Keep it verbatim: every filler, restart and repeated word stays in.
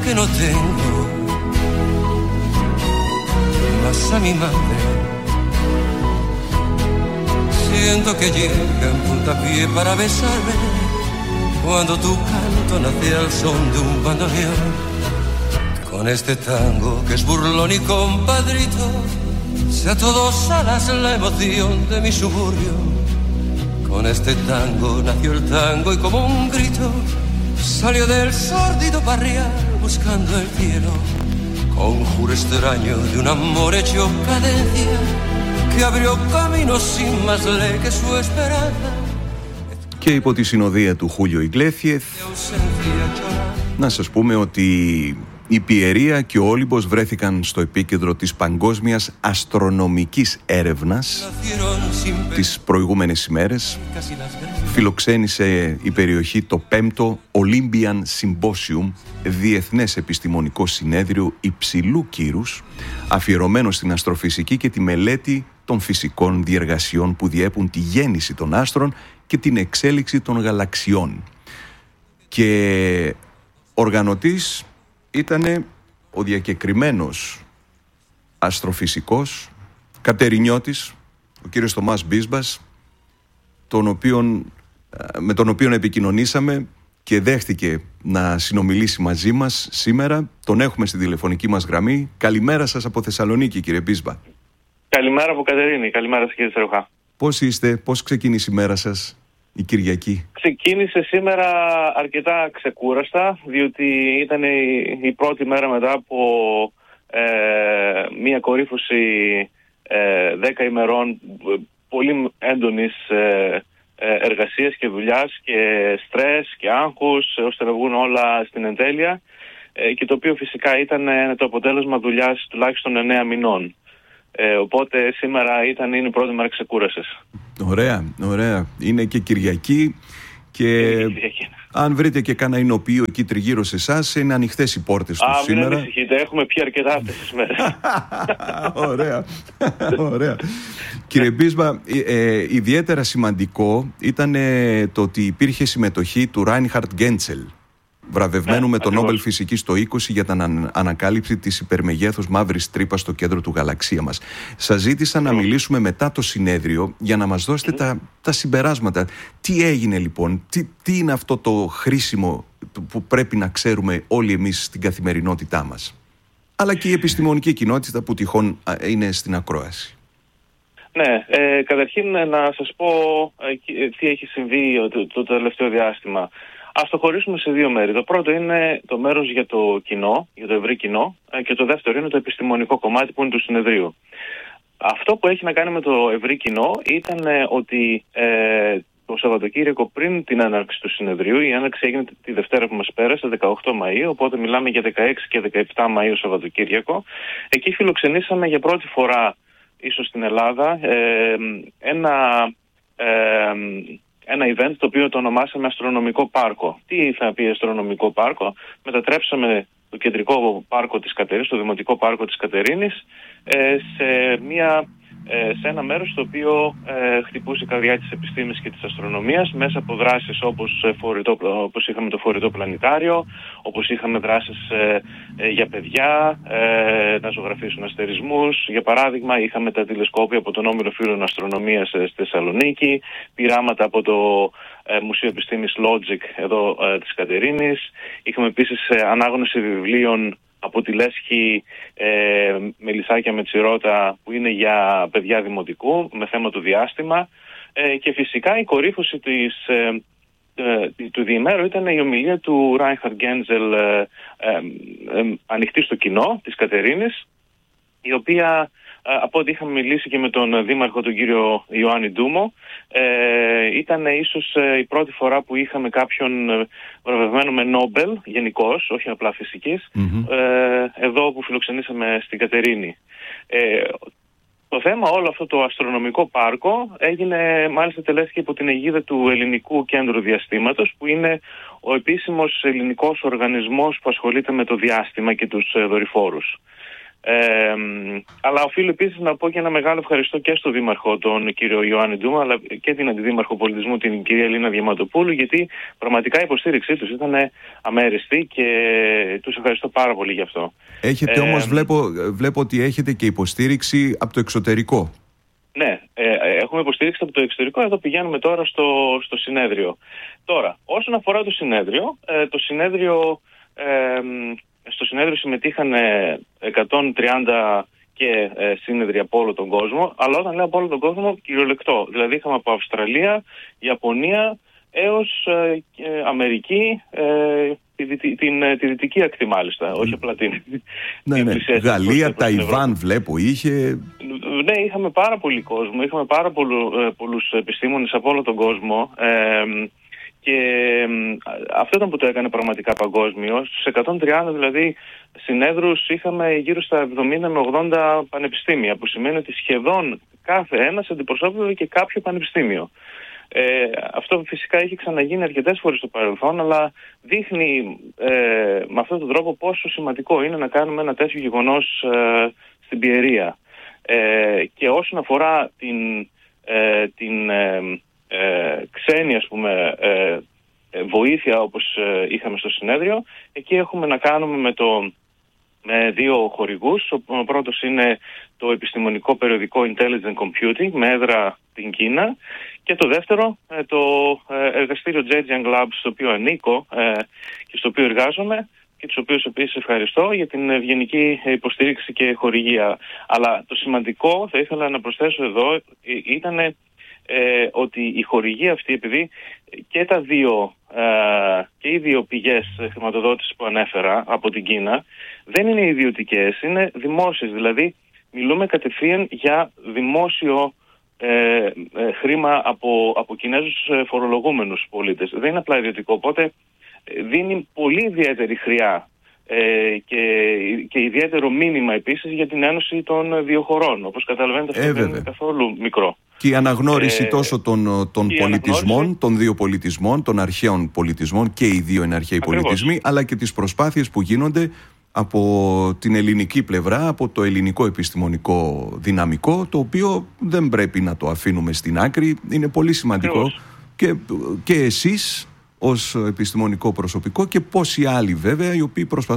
que no tengo más a mi madre. Siento que llega en puntapié para besarme cuando tu canto nace al son de un bandoneón. Con este tango que es burlón y compadrito, sea todos alas la emoción de mi suburbio. Con este tango nació el tango y como un grito salió del sórdido barrial buscando el cielo. Conjuro extraño de un amor hecho cadencia que abrió caminos sin más ley que su esperanza. Και υπό τη συνοδεία του Χούλιο Ιγκλέθιεθ, να σας πούμε ότι η Πιερία και ο Όλυμπος βρέθηκαν στο επίκεντρο της παγκόσμιας αστρονομικής έρευνας τις προηγούμενες ημέρες. Φιλοξένησε η περιοχή το πέμπτο Olympian Symposium, διεθνές επιστημονικό συνέδριο υψηλού κύρους, αφιερωμένο στην αστροφυσική και τη μελέτη των φυσικών διεργασιών που διέπουν τη γέννηση των άστρων και την εξέλιξη των γαλαξιών. Και οργανωτής ήταν ο διακεκριμένος αστροφυσικός κατερινιώτης, ο κύριος Θωμάς Μπίσμπας, τον οποίον, με τον οποίο επικοινωνήσαμε και δέχτηκε να συνομιλήσει μαζί μας σήμερα. Τον έχουμε στη τηλεφωνική μας γραμμή. Καλημέρα σας από Θεσσαλονίκη, κύριε Μπίσμπα. Καλημέρα από Κατερίνη. Καλημέρα σας, κύριε Στεροχά. Πώς είστε, πώς ξεκίνησε η μέρα σας η Κυριακή? Ξεκίνησε σήμερα αρκετά ξεκούραστα, διότι ήταν η, η πρώτη μέρα μετά από ε, μια κορύφωση ε, δέκα ημερών πολύ έντονης ε, εργασίας και δουλειάς και στρες και άγχους, ώστε να βγουν όλα στην εντέλεια, ε, και το οποίο φυσικά ήταν το αποτέλεσμα δουλειάς τουλάχιστον εννέα μηνών. Ε, οπότε σήμερα ήταν, είναι η πρώτη μέρα ξεκούρασης. Ωραία, ωραία. Είναι και Κυριακή και Κυριακή. Αν βρείτε και κάνα εινοποιείο εκεί τριγύρω σε εσάς, είναι ανοιχτές οι πόρτες του Α, σήμερα. μην ανησυχείτε, έχουμε πιει αρκετά αυτές τις μέρες. Ωραία, ωραία. Κύριε Μπίσμπα, ε, ε, ιδιαίτερα σημαντικό ήταν ε, το ότι υπήρχε συμμετοχή του Ράινχαρτ Γκέντσελ, βραβευμένου ναι, με το ακριβώς. Νόμπελ Φυσικής το είκοσι για την ανα, ανακάλυψη της υπερμεγέθους μαύρης τρύπας στο κέντρο του γαλαξία μας. Σας ζήτησα να μιλήσουμε μετά το συνέδριο για να μας δώσετε mm. τα, τα συμπεράσματα. Τι έγινε λοιπόν, τι, τι είναι αυτό το χρήσιμο που πρέπει να ξέρουμε όλοι εμείς στην καθημερινότητά μας, αλλά και η επιστημονική κοινότητα που τυχόν είναι στην ακρόαση. Ναι, ε, καταρχήν να σας πω ε, τι έχει συμβεί το, το τελευταίο διάστημα. Ας το χωρίσουμε σε δύο μέρη. Το πρώτο είναι το μέρος για το κοινό, για το ευρύ κοινό, και το δεύτερο είναι το επιστημονικό κομμάτι που είναι του συνεδρίου. Αυτό που έχει να κάνει με το ευρύ κοινό ήταν ότι ε, το Σαββατοκύριακο πριν την έναρξη του συνεδρίου, η έναρξη έγινε τη Δευτέρα που μας πέρασε, δεκαοκτώ Μαΐου, οπότε μιλάμε για δεκαέξι και δεκαεπτά Μαΐου Σαββατοκύριακο. Εκεί φιλοξενήσαμε για πρώτη φορά, ίσως στην Ελλάδα, ε, ένα... Ε, ένα event το οποίο το ονομάσαμε Αστρονομικό Πάρκο. Τι θα πει Αστρονομικό Πάρκο? Μετατρέψαμε το κεντρικό πάρκο της Κατερίνης, το Δημοτικό Πάρκο της Κατερίνης, ε, σε, μια, ε, σε ένα μέρος το οποίο ε, χτυπούσε η καρδιά της επιστήμης και της αστρονομίας μέσα από δράσεις όπως, ε, φορητό, όπως είχαμε το φορητό πλανητάριο, όπως είχαμε δράσεις ε, ε, για παιδιά ε, να ζωγραφίσουν αστερισμούς. Για παράδειγμα, είχαμε τα τηλεσκόπια από τον Όμιλο Φίλων Αστρονομίας ε, στη Θεσσαλονίκη, πειράματα από το ε, Μουσείο Επιστήμης Logic εδώ ε, της Κατερίνης. Είχαμε επίσης ε, ανάγνωση βιβλίων από τη Λέσχη ε, Μελισσάκια με Τσιρότα, που είναι για παιδιά δημοτικού με θέμα του διάστημα, ε, και φυσικά η κορύφωση της, ε, ε, του διημέρου ήταν η ομιλία του Ράινχαρτ Γκέντζελ, ε, ε, ε, ανοιχτή στο κοινό της Κατερίνης, η οποία ε, από ό,τι είχαμε μιλήσει και με τον δήμαρχο τον κύριο Ιωάννη Ντούμο, ε, ήταν ίσως ε, η πρώτη φορά που είχαμε κάποιον ε, βραβευμένο με Νόμπελ γενικώς, όχι απλά φυσικής, mm-hmm. ε, εδώ που φιλοξενήσαμε στην Κατερίνη. Ε, το θέμα όλο αυτό το αστρονομικό πάρκο έγινε, μάλιστα τελέστηκε υπό την αιγίδα του Ελληνικού Κέντρου Διαστήματος, που είναι ο επίσημος ελληνικός οργανισμός που ασχολείται με το διάστημα και τους ε, δορυφόρους. Ε, αλλά οφείλω επίσης να πω και ένα μεγάλο ευχαριστώ και στον Δήμαρχο, τον κύριο Ιωάννη Ντούμα, αλλά και την Αντιδήμαρχο Πολιτισμού, την κυρία Ελίνα Διαματοπούλου, γιατί πραγματικά η υποστήριξή τους ήταν αμέριστη και τους ευχαριστώ πάρα πολύ γι' αυτό. Έχετε ε, όμως, βλέπω, βλέπω ότι έχετε και υποστήριξη από το εξωτερικό. Ναι, ε, έχουμε υποστήριξη από το εξωτερικό. Εδώ πηγαίνουμε τώρα στο, στο συνέδριο. Τώρα, όσον αφορά το συνέδριο, ε, το συνέδριο... Ε, Στο συνέδριο συμμετείχαν εκατόν τριάντα και ε, σύνεδροι από όλο τον κόσμο, αλλά όταν λέω από όλο τον κόσμο, κυριολεκτό. Δηλαδή είχαμε από Αυστραλία, Ιαπωνία έως ε, ε, Αμερική, ε, τη, τη, την, τη δυτική ακτή μάλιστα, όχι απλά την... Ναι, ναι. Γαλλία, Ταϊβάν βλέπω είχε... Ναι, είχαμε πάρα πολύ κόσμο, είχαμε πάρα πολλού, ε, πολλούς επιστήμονες από όλο τον κόσμο. Ε, Και αυτό ήταν που το έκανε πραγματικά παγκόσμιο. Στους εκατόν τριάντα δηλαδή συνέδρους είχαμε γύρω στα εβδομήντα με ογδόντα πανεπιστήμια, που σημαίνει ότι σχεδόν κάθε ένας αντιπροσώπευε και κάποιο πανεπιστήμιο. Ε, αυτό φυσικά είχε ξαναγίνει αρκετές φορές στο παρελθόν, αλλά δείχνει ε, με αυτόν τον τρόπο πόσο σημαντικό είναι να κάνουμε ένα τέτοιο γεγονός ε, στην Πιερία. Ε, και όσον αφορά την... Ε, την ε, Ε, ξένη ας πούμε ε, ε, βοήθεια όπως ε, είχαμε στο συνέδριο, εκεί έχουμε να κάνουμε με, το, με δύο χορηγούς. Ο, ο πρώτος είναι το επιστημονικό περιοδικό Intelligent Computing με έδρα την Κίνα, και το δεύτερο ε, το ε, εργαστήριο Zhejiang Labs, στο οποίο ανήκω ε, και στο οποίο εργάζομαι, και τους οποίους επίσης ευχαριστώ για την ευγενική υποστήριξη και χορηγία. Αλλά το σημαντικό, θα ήθελα να προσθέσω εδώ, ήταν Ε, ότι η χορηγία αυτή, επειδή και, τα δύο, ε, και οι δύο πηγές χρηματοδότησης που ανέφερα από την Κίνα δεν είναι ιδιωτικές, είναι δημόσιες. Δηλαδή μιλούμε κατευθείαν για δημόσιο ε, ε, χρήμα από, από Κινέζους φορολογούμενους πολίτες. Δεν είναι απλά ιδιωτικό, οπότε δίνει πολύ ιδιαίτερη χρειά ε, και, και ιδιαίτερο μήνυμα επίσης για την ένωση των δύο χωρών. Όπως καταλαβαίνετε, αυτό ε, δεν είναι καθόλου μικρό. Και η αναγνώριση ε, τόσο των, των πολιτισμών, των δύο πολιτισμών, των αρχαίων πολιτισμών, και οι δύο είναι αρχαίοι πολιτισμοί, αλλά και τις προσπάθειες που γίνονται από την ελληνική πλευρά, από το ελληνικό επιστημονικό δυναμικό, το οποίο δεν πρέπει να το αφήνουμε στην άκρη. Είναι πολύ σημαντικό και, και εσείς ως επιστημονικό προσωπικό και πόσοι άλλοι βέβαια οι οποίοι προσπαθούν